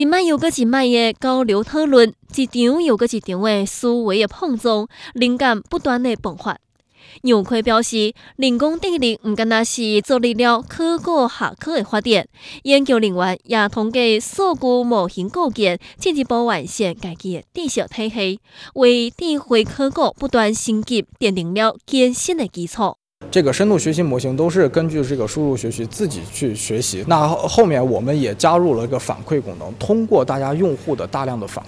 一摆又个一摆的交流讨论，一场又个一场的思维的碰撞，灵感不断的迸发。牛亏表示，人工智能唔仅仅是助力了考古学科的发展，研究人员也通过数据模型构建，进一步完善家己的知识体系，为智慧考古不断升级奠定了坚实的基础。 这个深度学习模型都是根据这个输入学习自己去学习。那后面我们也加入了一个反馈功能，通过大家用户的大量的反